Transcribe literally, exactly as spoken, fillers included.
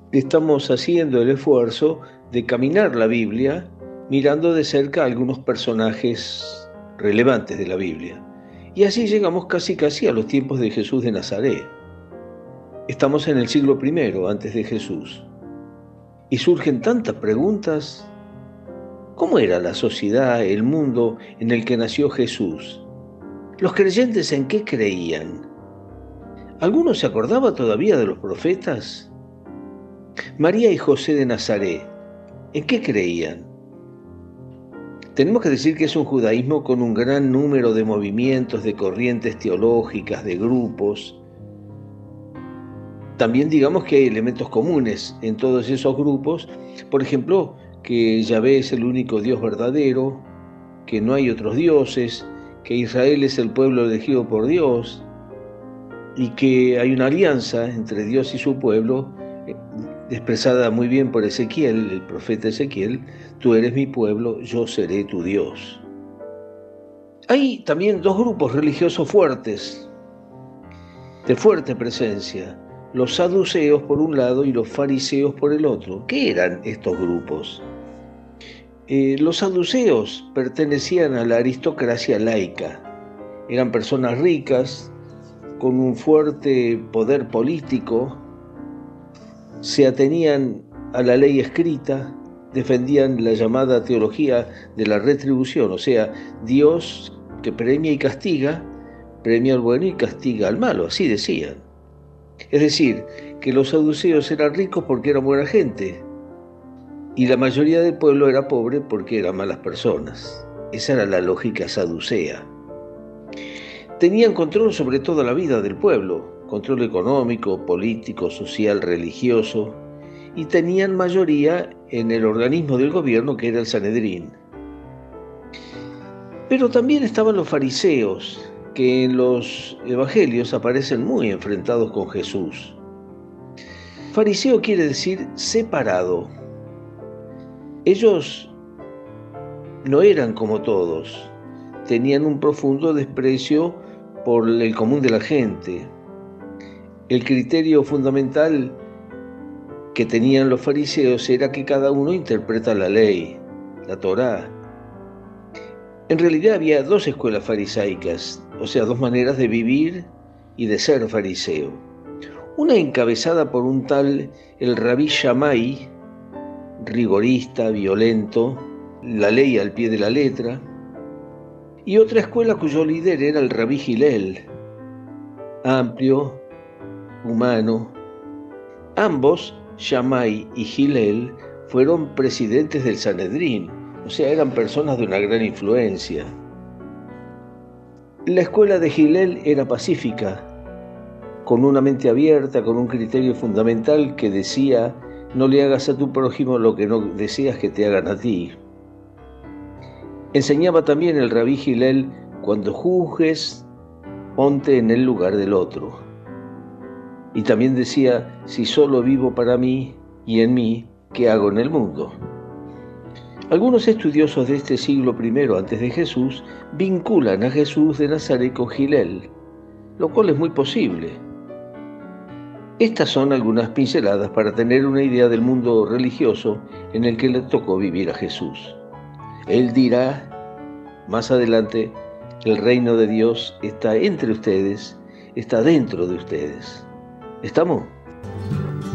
estamos haciendo el esfuerzo de caminar la Biblia mirando de cerca a algunos personajes relevantes de la Biblia. Y así llegamos casi casi a los tiempos de Jesús de Nazaret. Estamos en el siglo primero antes de Jesús. Y surgen tantas preguntas. ¿Cómo era la sociedad, el mundo en el que nació Jesús? ¿Los creyentes en qué creían? ¿Alguno se acordaba todavía de los profetas? María y José de Nazaret, ¿en qué creían? Tenemos que decir que es un judaísmo con un gran número de movimientos, de corrientes teológicas, de grupos. También digamos que hay elementos comunes en todos esos grupos. Por ejemplo, que Yahvé es el único Dios verdadero, que no hay otros dioses, que Israel es el pueblo elegido por Dios y que hay una alianza entre Dios y su pueblo, expresada muy bien por Ezequiel, el profeta Ezequiel: tú eres mi pueblo, yo seré tu Dios. Hay también dos grupos religiosos fuertes, de fuerte presencia: los saduceos por un lado y los fariseos por el otro. ¿Qué eran estos grupos? Eh, los saduceos pertenecían a la aristocracia laica. Eran personas ricas, con un fuerte poder político, se atenían a la ley escrita, defendían la llamada teología de la retribución, o sea, Dios que premia y castiga, premia al bueno y castiga al malo, así decían. Es decir, que los saduceos eran ricos porque eran buena gente, y la mayoría del pueblo era pobre porque eran malas personas. Esa era la lógica saducea. Tenían control sobre toda la vida del pueblo, control económico, político, social, religioso, y tenían mayoría en el organismo del gobierno que era el Sanedrín. Pero también estaban los fariseos, que en los evangelios aparecen muy enfrentados con Jesús. Fariseo quiere decir separado. Ellos no eran como todos, tenían un profundo desprecio por el común de la gente. El criterio fundamental que tenían los fariseos era que cada uno interpreta la ley, la Torá. En realidad había dos escuelas farisaicas, o sea, dos maneras de vivir y de ser fariseo. Una encabezada por un tal el Rabí Shammai, rigorista, violento, la ley al pie de la letra, y otra escuela cuyo líder era el Rabí Hillel, amplio, humano. Ambos, Shammai y Hillel, fueron presidentes del Sanedrín, o sea, eran personas de una gran influencia. La escuela de Hillel era pacífica, con una mente abierta, con un criterio fundamental que decía: no le hagas a tu prójimo lo que no deseas que te hagan a ti. Enseñaba también el Rabí Hillel: cuando juzgues, ponte en el lugar del otro. Y también decía: si solo vivo para mí y en mí, ¿qué hago en el mundo? Algunos estudiosos de este siglo primero antes de Jesús vinculan a Jesús de Nazaret con Hillel, lo cual es muy posible. Estas son algunas pinceladas para tener una idea del mundo religioso en el que le tocó vivir a Jesús. Él dirá más adelante: el reino de Dios está entre ustedes, está dentro de ustedes. ¿Estamos?